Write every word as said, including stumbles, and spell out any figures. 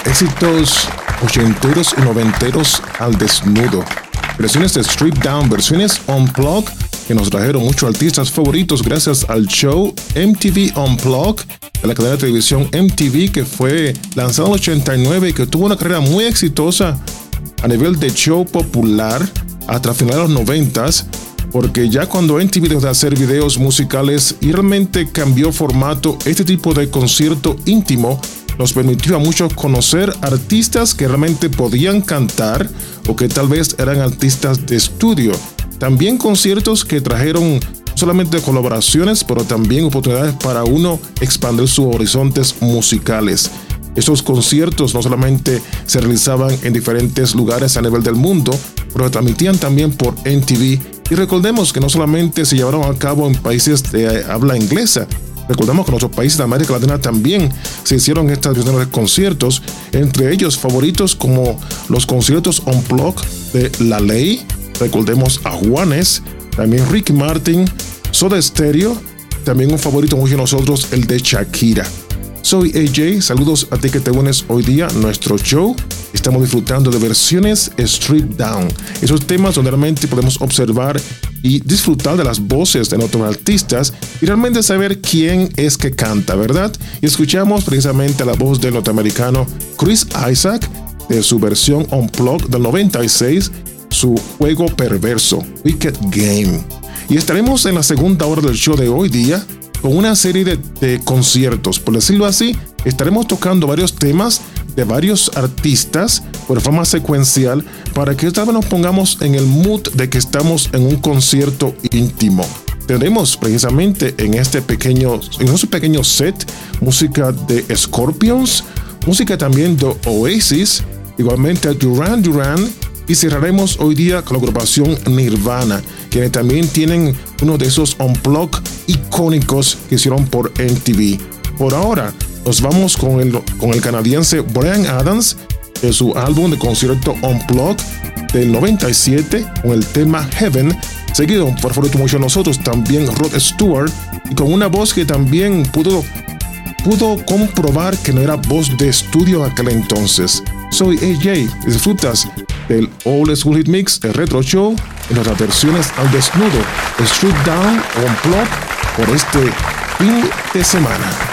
Éxitos ochenteros y noventeros al desnudo. Versiones de Strip Down, versiones Unplugged, que nos trajeron muchos artistas favoritos gracias al show M T V Unplugged de la cadena de televisión M T V, que fue lanzado en el ochenta y nueve y que tuvo una carrera muy exitosa a nivel de show popular hasta finales de los noventas, porque ya cuando M T V dejó de hacer videos musicales y realmente cambió formato, este tipo de concierto íntimo nos permitió a muchos conocer artistas que realmente podían cantar o que tal vez eran artistas de estudio. También conciertos que trajeron no solamente colaboraciones, pero también oportunidades para uno expandir sus horizontes musicales. Estos conciertos no solamente se realizaban en diferentes lugares a nivel del mundo, pero se transmitían también por M T V. Y recordemos que no solamente se llevaron a cabo en países de habla inglesa. Recordemos que en otros países de América Latina también se hicieron estas versiones de conciertos, entre ellos favoritos como los conciertos Unplugged de La Ley, recordemos a Juanes, también Ricky Martin, Soda Stereo, también un favorito mucho de nosotros, el de Shakira. Soy A J, saludos a ti que te unes hoy día a nuestro show. Estamos disfrutando de versiones Strip Down, esos temas donde realmente podemos observar y disfrutar de las voces de nuestros artistas y realmente saber quién es que canta, ¿verdad? Y escuchamos precisamente la voz del norteamericano Chris Isaak de su versión Unplugged del noventa y seis, su juego perverso, Wicked Game. Y estaremos en la segunda hora del show de hoy día con una serie de, de conciertos, por decirlo así. Estaremos tocando varios temas de varios artistas por forma secuencial para que esta vez nos pongamos en el mood de que estamos en un concierto íntimo. Tendremos precisamente en este pequeño, en este pequeño set música de Scorpions, música también de Oasis, igualmente Duran Duran, y cerraremos hoy día con la agrupación Nirvana, quienes también tienen uno de esos unplugged icónicos que hicieron por M T V. Por ahora, nos vamos con el, con el canadiense Bryan Adams de su álbum de concierto Unplugged del noventa y siete con el tema Heaven, seguido por favorito mucho de nosotros también Rod Stewart, y con una voz que también pudo, pudo comprobar que no era voz de estudio aquel entonces. Soy A J, disfrutas del Old School Hit Mix, el Retro Show, en nuestras versiones al desnudo, Strip Down o Unplugged por este fin de semana.